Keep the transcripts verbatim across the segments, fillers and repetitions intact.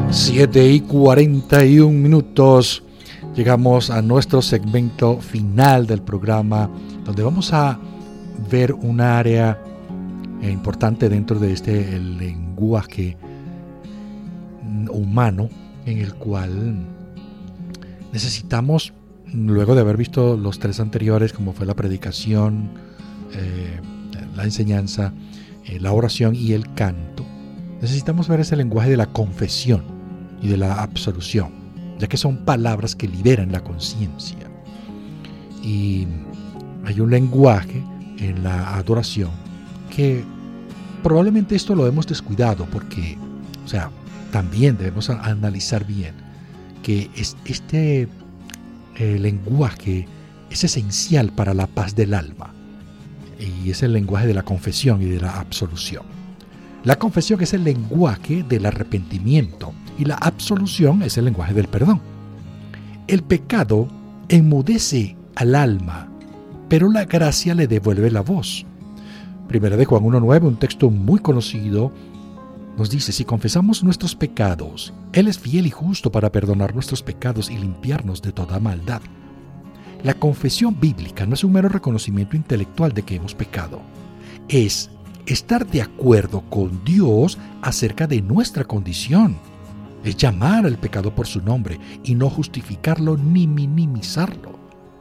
siete y cuarenta y un minutos. Llegamos a nuestro segmento final del programa, donde vamos a ver un área importante dentro de este el lenguaje humano, en el cual necesitamos, luego de haber visto los tres anteriores, como fue la predicación, eh, la enseñanza, eh, la oración y el canto, necesitamos ver ese lenguaje de la confesión y de la absolución, ya que son palabras que liberan la conciencia. Y hay un lenguaje en la adoración que probablemente esto lo hemos descuidado, porque, o sea, también debemos analizar bien que es, este eh, lenguaje es esencial para la paz del alma, y es el lenguaje de la confesión y de la absolución. La confesión es el lenguaje del arrepentimiento y la absolución es el lenguaje del perdón. El pecado enmudece al alma, pero la gracia le devuelve la voz. Primera de Juan uno nueve, un texto muy conocido, nos dice: si confesamos nuestros pecados, Él es fiel y justo para perdonar nuestros pecados y limpiarnos de toda maldad. La confesión bíblica no es un mero reconocimiento intelectual de que hemos pecado. Es estar de acuerdo con Dios acerca de nuestra condición. Es llamar al pecado por su nombre y no justificarlo ni minimizarlo.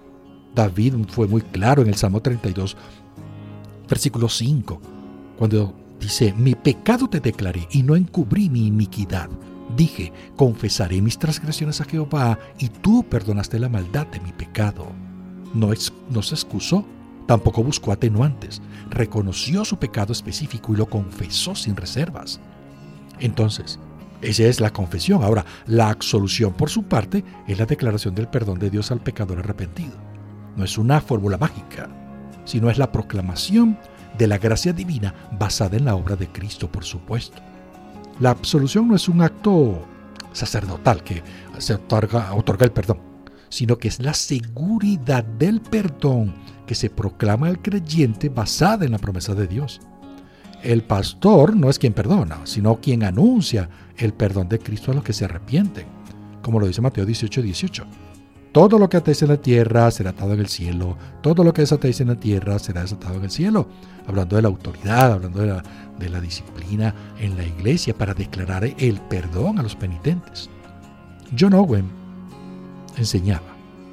David fue muy claro en el Salmo treinta y dos, versículo cinco, cuando dice: mi pecado te declaré y no encubrí mi iniquidad. Dije, confesaré mis transgresiones a Jehová, y tú perdonaste la maldad de mi pecado. No, es, no se excusó, tampoco buscó atenuantes. Reconoció su pecado específico y lo confesó sin reservas. Entonces, esa es la confesión. Ahora, la absolución, por su parte, es la declaración del perdón de Dios al pecador arrepentido. No es una fórmula mágica, sino es la proclamación de la gracia divina basada en la obra de Cristo, por supuesto. La absolución no es un acto sacerdotal que se otorga, otorga el perdón, sino que es la seguridad del perdón que se proclama al creyente basada en la promesa de Dios. El pastor no es quien perdona, sino quien anuncia el perdón de Cristo a los que se arrepienten, como lo dice Mateo dieciocho dieciocho. Todo lo que atéis en la tierra será atado en el cielo, todo lo que desatéis en la tierra será desatado en el cielo. Hablando de la autoridad, hablando de la, de la disciplina en la iglesia para declarar el perdón a los penitentes. John Owen enseñaba: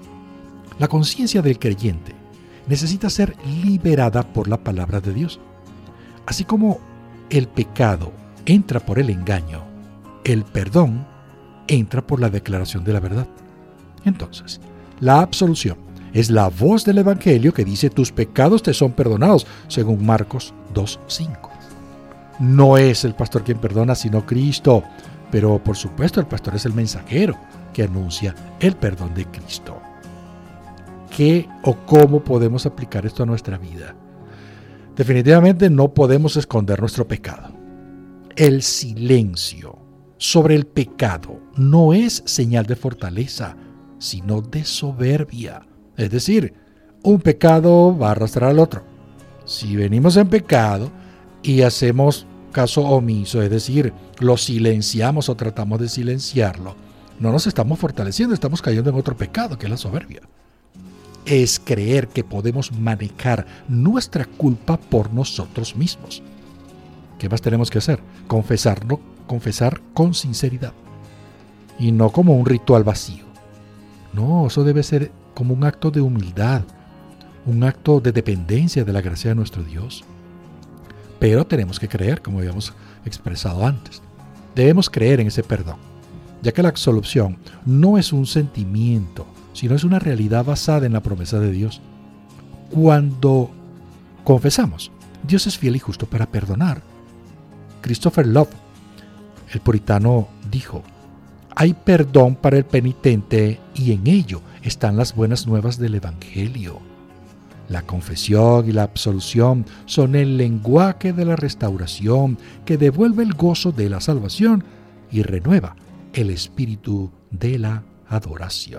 la conciencia del creyente necesita ser liberada por la palabra de Dios. Así como el pecado entra por el engaño, el perdón entra por la declaración de la verdad. Entonces, la absolución es la voz del Evangelio que dice: tus pecados te son perdonados, según Marcos dos cinco. No es el pastor quien perdona, sino Cristo. Pero, por supuesto, el pastor es el mensajero que anuncia el perdón de Cristo. ¿Qué o cómo podemos aplicar esto a nuestra vida? Definitivamente no podemos esconder nuestro pecado. El silencio sobre el pecado no es señal de fortaleza, sino de soberbia. Es decir, un pecado va a arrastrar al otro. Si venimos en pecado y hacemos caso omiso, es decir, lo silenciamos o tratamos de silenciarlo, no nos estamos fortaleciendo, estamos cayendo en otro pecado, que es la soberbia. Es creer que podemos manejar nuestra culpa por nosotros mismos. ¿Qué más tenemos que hacer? Confesarlo, confesar con sinceridad y no como un ritual vacío. No, eso debe ser como un acto de humildad, un acto de dependencia de la gracia de nuestro Dios. Pero tenemos que creer, como habíamos expresado antes. Debemos creer en ese perdón, ya que la absolución no es un sentimiento, sino es una realidad basada en la promesa de Dios. Cuando confesamos, Dios es fiel y justo para perdonar. Christopher Love, el puritano, dijo: hay perdón para el penitente y en ello están las buenas nuevas del Evangelio. La confesión y la absolución son el lenguaje de la restauración que devuelve el gozo de la salvación y renueva el espíritu de la adoración.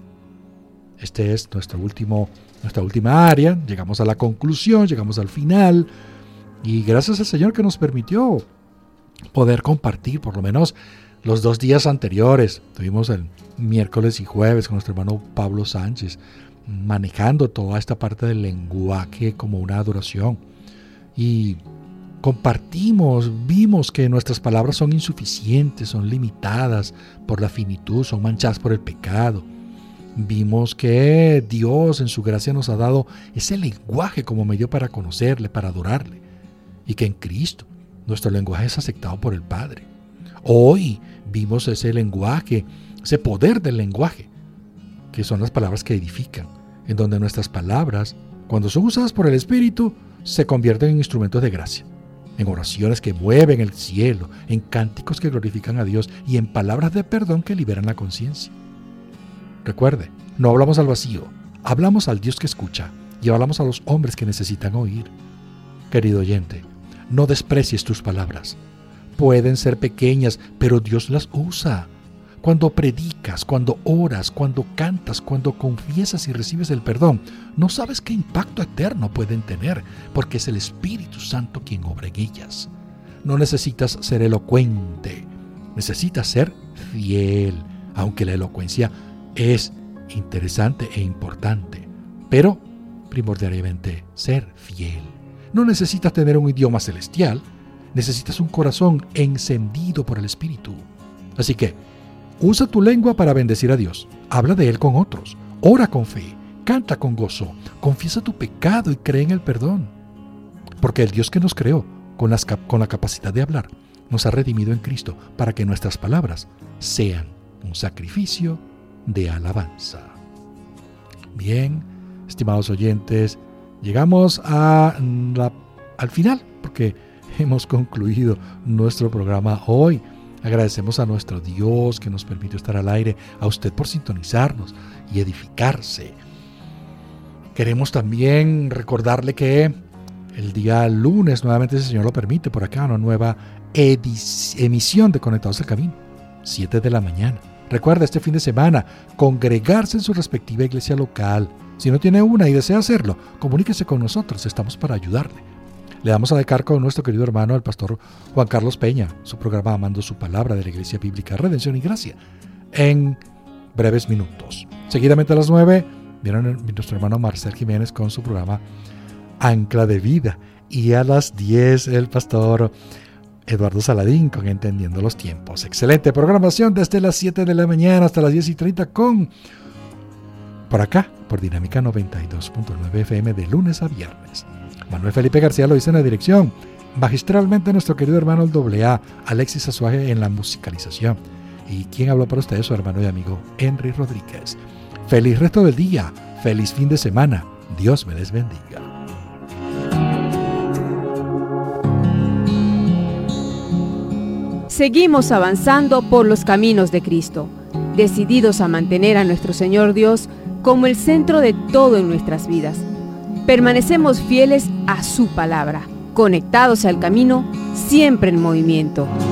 Este es nuestro último, nuestra última área. Llegamos a la conclusión, llegamos al final. Y gracias al Señor que nos permitió poder compartir por lo menos los dos días anteriores. Tuvimos el miércoles y jueves con nuestro hermano Pablo Sánchez, manejando toda esta parte del lenguaje como una adoración. Y compartimos, vimos que nuestras palabras son insuficientes, son limitadas por la finitud, son manchadas por el pecado. Vimos que Dios en su gracia nos ha dado ese lenguaje como medio para conocerle, para adorarle. Y que en Cristo nuestro lenguaje es aceptado por el Padre. Hoy vimos ese lenguaje, ese poder del lenguaje, que son las palabras que edifican, en donde nuestras palabras, cuando son usadas por el Espíritu, se convierten en instrumentos de gracia, en oraciones que mueven el cielo, en cánticos que glorifican a Dios y en palabras de perdón que liberan la conciencia. Recuerde, no hablamos al vacío, hablamos al Dios que escucha y hablamos a los hombres que necesitan oír. Querido oyente, no desprecies tus palabras. Pueden ser pequeñas, pero Dios las usa. Cuando predicas, cuando oras, cuando cantas, cuando confiesas y recibes el perdón, no sabes qué impacto eterno pueden tener, porque es el Espíritu Santo quien obra en ellas. No necesitas ser elocuente, necesitas ser fiel, aunque la elocuencia es interesante e importante, pero primordialmente ser fiel. No necesitas tener un idioma celestial, necesitas un corazón encendido por el Espíritu. Así que, usa tu lengua para bendecir a Dios. Habla de Él con otros. Ora con fe. Canta con gozo. Confiesa tu pecado y cree en el perdón. Porque el Dios que nos creó con, las, con la capacidad de hablar nos ha redimido en Cristo para que nuestras palabras sean un sacrificio de alabanza. Bien, estimados oyentes, llegamos a la, al final porque hemos concluido nuestro programa hoy. Agradecemos a nuestro Dios que nos permitió estar al aire, a usted por sintonizarnos y edificarse. Queremos también recordarle que el día lunes, nuevamente, si el Señor lo permite, por acá una nueva edic- emisión de Conectados al Camino, siete de la mañana. Recuerda, este fin de semana, congregarse en su respectiva iglesia local. Si no tiene una y desea hacerlo, comuníquese con nosotros, estamos para ayudarle. Le damos a dejar con nuestro querido hermano, el pastor Juan Carlos Peña, su programa Amando su Palabra de la Iglesia Bíblica Redención y Gracia, en breves minutos. Seguidamente a las nueve, vieron nuestro hermano Marcel Jiménez con su programa Ancla de Vida. Y a las diez, el pastor Eduardo Saladín con Entendiendo los Tiempos. Excelente programación desde las siete de la mañana hasta las diez y treinta con, por acá, por Dinámica noventa y dos punto nueve F M de lunes a viernes. Manuel Felipe García lo dice en la dirección. Magistralmente nuestro querido hermano el doble A, Alexis Azuaje en la musicalización. Y quien habló para ustedes, su hermano y amigo Henry Rodríguez. Feliz resto del día, feliz fin de semana. Dios me les bendiga. Seguimos avanzando por los caminos de Cristo, decididos a mantener a nuestro Señor Dios como el centro de todo en nuestras vidas. Permanecemos fieles a su palabra, conectados al camino, siempre en movimiento.